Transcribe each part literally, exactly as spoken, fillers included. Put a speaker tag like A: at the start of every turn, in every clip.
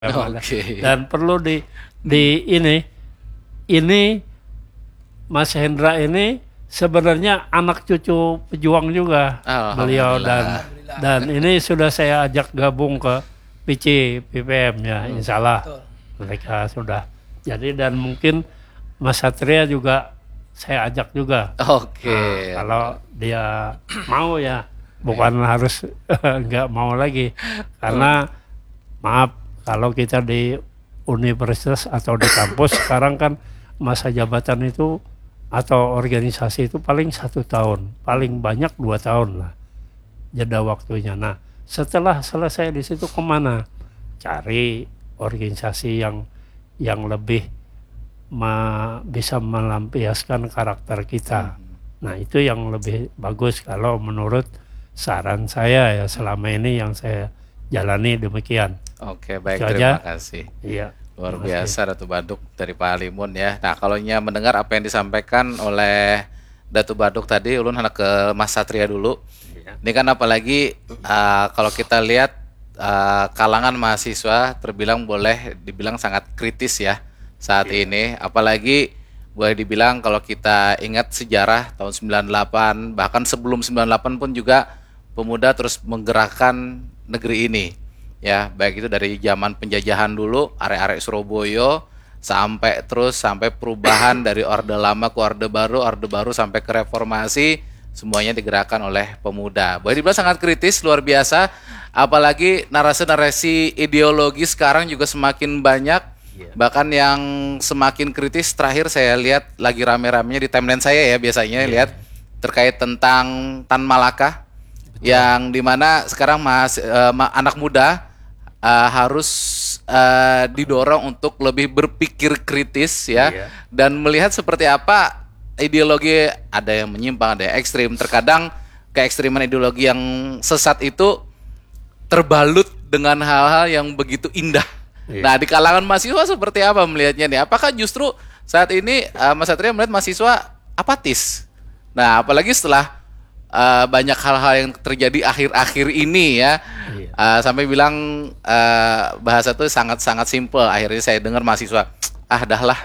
A: Oke.
B: Dan perlu di di ini ini Mas Hendra ini sebenarnya anak cucu pejuang juga beliau, dan dan ini sudah saya ajak gabung ke P C P P M ya, hmm. Insya Allah mereka sudah jadi, dan mungkin Mas Satria juga saya ajak juga.
A: Oke.
B: Nah, kalau dia mau ya, bukan harus nggak mau lagi, karena maaf kalau kita di universitas atau di kampus sekarang kan masa jabatan itu atau organisasi itu paling satu tahun, paling banyak dua tahun lah jeda waktunya. Nah setelah selesai di situ kemana? Cari organisasi yang yang lebih ma, bisa melampiaskan karakter kita. Nah itu yang lebih bagus kalau menurut saran saya ya, selama ini yang saya jalani demikian.
A: Oke, baik,
B: itu
A: terima
B: aja.
A: kasih.
B: Iya.
A: Luar biasa Datu Baduk dari Pak Halimun ya. Nah, kalau nya mendengar apa yang disampaikan oleh Datu Baduk tadi, ulun hendak ke Mas Satria dulu. Iya. Ini kan apalagi uh, kalau kita lihat uh, kalangan mahasiswa terbilang boleh dibilang sangat kritis ya saat iya. ini. Apalagi boleh dibilang kalau kita ingat sejarah tahun sembilan puluh delapan, bahkan sebelum sembilan puluh delapan pun juga pemuda terus menggerakkan negeri ini. Ya, baik itu dari zaman penjajahan dulu, arek-arek Surabaya, sampai terus sampai perubahan dari Orde Lama ke Orde Baru, Orde Baru sampai ke Reformasi, semuanya digerakkan oleh pemuda. Boleh dibilang sangat kritis, luar biasa. Apalagi narasi-narasi ideologi sekarang juga semakin banyak, bahkan yang semakin kritis terakhir saya lihat lagi rame-ramenya di timeline saya ya biasanya yeah. lihat terkait tentang Tan Malaka. Betul. Yang dimana sekarang mas uh, anak muda Uh, harus uh, didorong untuk lebih berpikir kritis ya, iya. dan melihat seperti apa ideologi, ada yang menyimpang, ada yang ekstrim. Terkadang keekstriman ideologi yang sesat itu terbalut dengan hal-hal yang begitu indah. Iya. Nah, di kalangan mahasiswa seperti apa melihatnya nih? Apakah justru saat ini uh, Mas Satria melihat mahasiswa apatis? Nah, apalagi setelah Uh, banyak hal-hal yang terjadi akhir-akhir ini ya, iya. uh, sampai bilang uh, bahasa itu sangat-sangat simple. Akhirnya saya dengar mahasiswa, ah dah lah,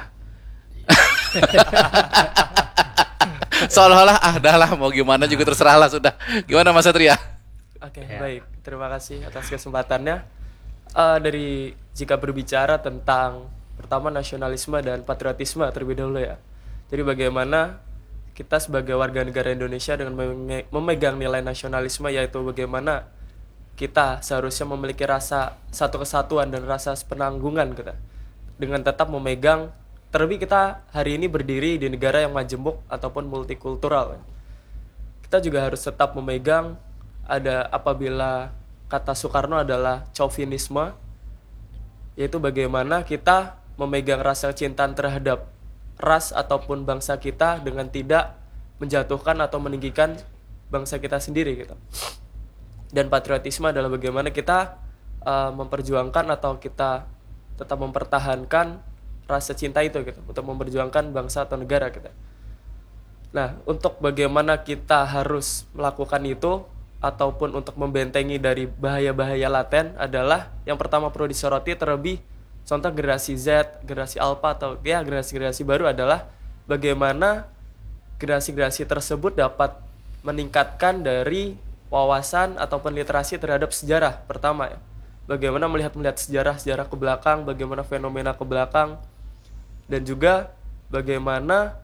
A: seolah-olah ah dah lah, mau gimana juga terserah lah sudah. Gimana Mas Satria?
C: Oke, okay, ya. Baik, terima kasih atas kesempatannya. Uh, dari jika berbicara tentang pertama nasionalisme dan patriotisme terlebih dahulu ya. Jadi bagaimana kita sebagai warga negara Indonesia dengan memegang nilai nasionalisme, yaitu bagaimana kita seharusnya memiliki rasa satu kesatuan dan rasa penanggungan kita, dengan tetap memegang, terlebih kita hari ini berdiri di negara yang majemuk ataupun multikultural. Kita juga harus tetap memegang, ada apabila kata Soekarno adalah chauvinisme, yaitu bagaimana kita memegang rasa cinta terhadap ras ataupun bangsa kita dengan tidak menjatuhkan atau meninggikan bangsa kita sendiri gitu. Dan patriotisme adalah bagaimana kita uh, memperjuangkan atau kita tetap mempertahankan rasa cinta itu gitu, untuk memperjuangkan bangsa atau negara kita. Nah, untuk bagaimana kita harus melakukan itu ataupun untuk membentengi dari bahaya-bahaya laten adalah yang pertama perlu disoroti, terlebih contoh generasi Z, generasi Alpha atau ya generasi-generasi baru adalah bagaimana generasi-generasi tersebut dapat meningkatkan dari wawasan ataupun literasi terhadap sejarah pertama ya. Bagaimana melihat-melihat sejarah-sejarah ke belakang, bagaimana fenomena ke belakang, dan juga bagaimana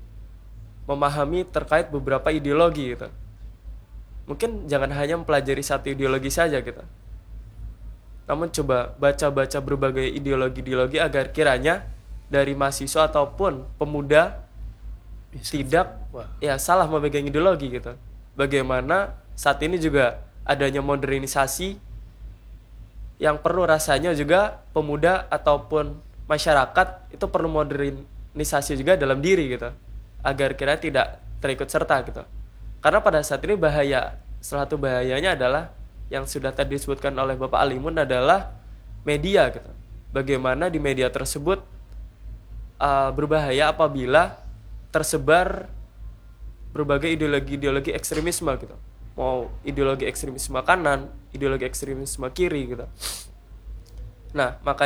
C: memahami terkait beberapa ideologi gitu. Mungkin jangan hanya mempelajari satu ideologi saja gitu, namun coba baca-baca berbagai ideologi-ideologi agar kiranya dari mahasiswa ataupun pemuda bisa tidak wah. ya salah memegang ideologi gitu. Bagaimana saat ini juga adanya modernisasi yang perlu rasanya juga pemuda ataupun masyarakat itu perlu modernisasi juga dalam diri gitu, agar kiranya tidak terikut serta gitu. Karena pada saat ini bahaya, salah satu bahayanya adalah yang sudah tadi disebutkan oleh Bapak Halimun adalah media gitu. Bagaimana di media tersebut uh, berbahaya apabila tersebar berbagai ideologi-ideologi ekstremisme gitu. Mau ideologi ekstremisme kanan, ideologi ekstremisme kiri gitu. Nah,